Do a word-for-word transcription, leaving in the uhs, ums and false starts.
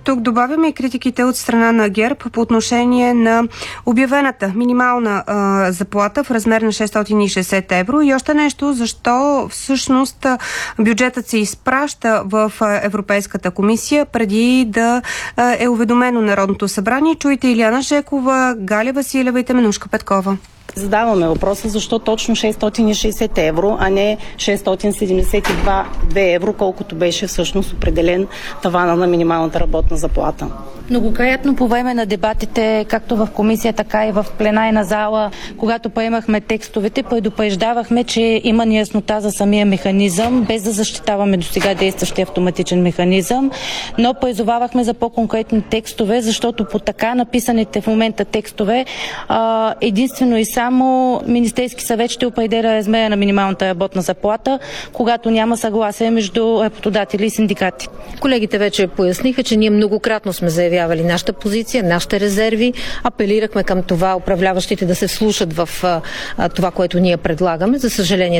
тук добавяме и критиките от страна на ГЕРБ по отношение на обявената минимална а, заплата в размер на шестстотин и шейсет евро. И още нещо, защо всъщност бюджетът се изпраща в Европейската комисия преди да а, е уведомено Народното събрание. Чуйте Илияна Жекова, Галя Василева и Теменушка Петкова. Задаваме въпроса защо точно шестстотин и шейсет евро, а не шестстотин седемдесет и два евро, колкото беше всъщност определен тавана на минималната работна заплата. Многократно по време на дебатите, както в комисия, така и в пленарна зала, когато приемахме текстовете, предупреждавахме, че има неяснота за самия механизъм, без да защитаваме досега действащия автоматичен механизъм, но призовавахме за по-конкретни текстове, защото по така написаните в момента текстове единствено и само Министерски съвет ще определя размера на минималната работна заплата, когато няма съгласие между работодатели и синдикати. Колегите вече поясниха, че ние многократно сме заявявали нашата позиция, нашите резерви. Апелирахме към това управляващите да се вслушат в а, това, което ние предлагаме. За съжаление,